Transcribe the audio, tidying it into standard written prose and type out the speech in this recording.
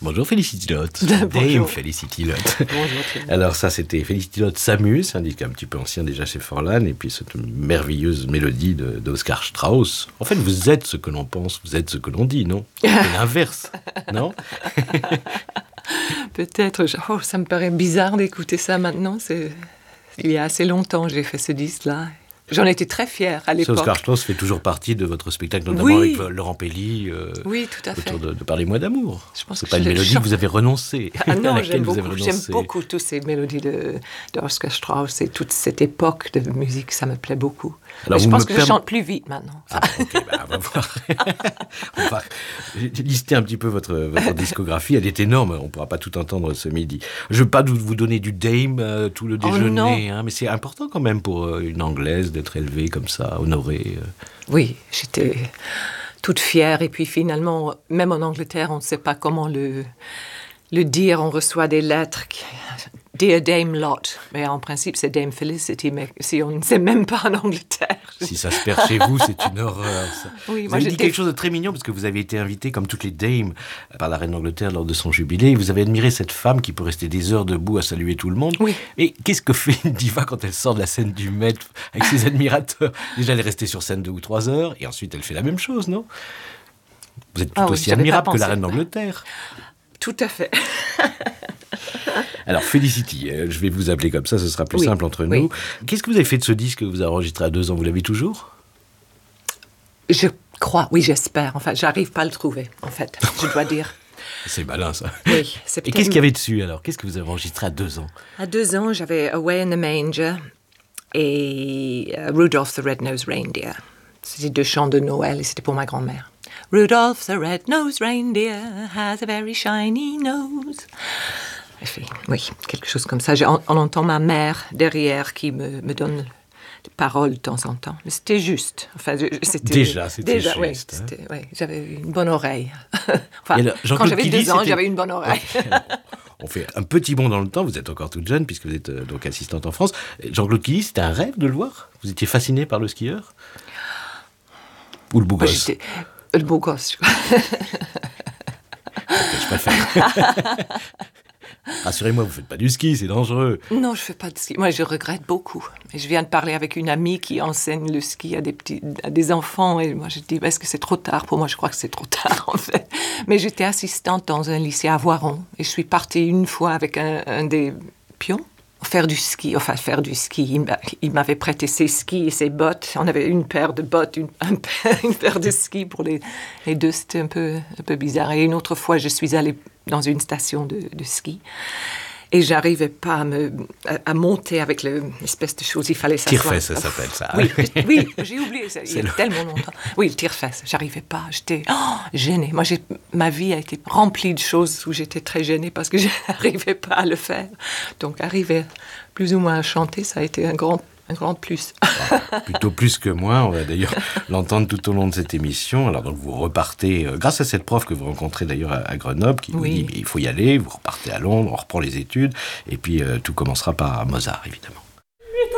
Bonjour Felicity Lotte. Bonjour. Dame Felicity Lotte. Bonjour. Alors ça, c'était Felicity Lotte s'amuse, un disque un petit peu ancien déjà chez Forlan, et puis cette merveilleuse mélodie d'Oscar Strauss. En fait, vous êtes ce que l'on pense, vous êtes ce que l'on dit, non? C'est l'inverse, non? Peut-être. Ça me paraît bizarre d'écouter ça maintenant. Il y a assez longtemps j'ai fait ce disque-là. J'en étais très fière à l'époque. Oscar Strauss fait toujours partie de votre spectacle, notamment Oui. avec Laurent Pelli. Oui, tout à fait. Autour de Parlez-moi d'amour. Je pense C'est que pas une je mélodie que vous avez renoncé. Ah non, à laquelle vous avez j'aime renoncé. beaucoup toutes ces mélodies de Oscar Strauss et toute cette époque de musique, ça me plaît beaucoup. Alors, mais je pense que je chante plus vite maintenant. Ah, ok, on va voir. J'ai listé un petit peu votre discographie, elle est énorme, on ne pourra pas tout entendre ce midi. Je ne veux pas vous donner du Dame tout le déjeuner, mais c'est important quand même pour une Anglaise d'être élevée comme ça, honorée. Oui, j'étais toute fière et puis finalement, même en Angleterre, on ne sait pas comment le dire, on reçoit des lettres Dear Dame Lot, mais en principe c'est Dame Felicity, mais si on ne sait même pas en Angleterre. Si ça se perd chez vous, c'est une horreur. Ça. Oui, vous avez dit quelque chose de très mignon, parce que vous avez été invité, comme toutes les dames, par la reine d'Angleterre lors de son jubilé, et vous avez admiré cette femme qui peut rester des heures debout à saluer tout le monde. Oui. Et qu'est-ce que fait une diva quand elle sort de la scène du Met avec ses admirateurs? Déjà, elle est restée sur scène 2 ou 3 heures, et ensuite elle fait la même chose, non? Vous êtes tout aussi admirable que la reine d'Angleterre. Tout à fait. Alors, Felicity, je vais vous appeler comme ça, ce sera plus simple entre nous. Qu'est-ce que vous avez fait de ce disque que vous avez enregistré à 2 ans? Vous l'avez toujours? Je crois, oui, j'espère. Enfin, j'arrive pas à le trouver, en fait, je dois dire. C'est malin, ça. Oui, c'est Et qu'est-ce qu'il y avait dessus, alors? Qu'est-ce que vous avez enregistré à 2 ans? À 2 ans, j'avais Away in the Manger et Rudolph the Red-Nosed Reindeer. C'était 2 chants de Noël et c'était pour ma grand-mère. Rudolph the red-nosed reindeer has a very shiny nose. Oui, quelque chose comme ça. On entend ma mère derrière qui me donne des paroles de temps en temps. Mais c'était juste. Enfin, c'était déjà juste. Oui, j'avais une bonne oreille. Enfin, alors, quand j'avais 2 ans, j'avais une bonne oreille. On fait un petit bond dans le temps. Vous êtes encore toute jeune puisque vous êtes donc assistante en France. Jean-Claude Killy, c'était un rêve de le voir? Vous étiez fasciné par le skieur? Ou le beau gosse? Le beau gosse. Je préfère. Rassurez-moi, vous ne faites pas du ski, c'est dangereux. Non, je ne fais pas de ski. Moi, je regrette beaucoup. Et je viens de parler avec une amie qui enseigne le ski à des enfants. Et moi, je dis, est-ce que c'est trop tard? Pour moi, je crois que c'est trop tard, en fait. Mais j'étais assistante dans un lycée à Voiron. Et je suis partie une fois avec un des pions. Faire du ski. Il m'avait prêté ses skis et ses bottes. On avait une paire de bottes, une paire de skis pour les 2. C'était un peu bizarre. Et une autre fois, je suis allée dans une station de ski. Et j'arrivais pas à monter avec l'espèce de chose. Il fallait s'asseoir. Tire-fesse, ça s'appelle ça. Oui, j'ai oublié ça. Il y a tellement longtemps. Oui, le tire-fesse. J'arrivais pas. J'étais gênée. Moi, ma vie a été remplie de choses où j'étais très gênée parce que je n'arrivais pas à le faire. Donc, arriver plus ou moins à chanter, ça a été un grand plus. Plutôt plus que moins, on va d'ailleurs l'entendre tout au long de cette émission. Alors donc vous repartez, grâce à cette prof que vous rencontrez d'ailleurs à Grenoble, qui vous dit il faut y aller, vous repartez à Londres, on reprend les études, et puis tout commencera par Mozart évidemment.